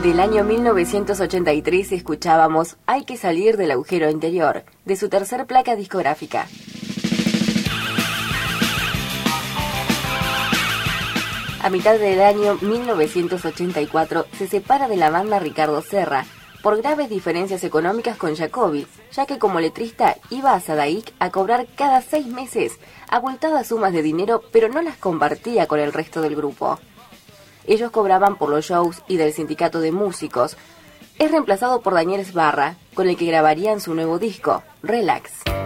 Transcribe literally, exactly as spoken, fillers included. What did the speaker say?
Del año mil novecientos ochenta y tres escuchábamos Hay que salir del agujero interior, de su tercer placa discográfica. A mitad del año mil novecientos ochenta y cuatro se separa de la banda Ricardo Serra por graves diferencias económicas con Jacobi, ya que como letrista iba a Sadaic a cobrar cada seis meses abultadas sumas de dinero, pero no las compartía con el resto del grupo. Ellos cobraban por los shows y del sindicato de músicos. Es reemplazado por Daniel Sbarra, con el que grabarían su nuevo disco, Relax.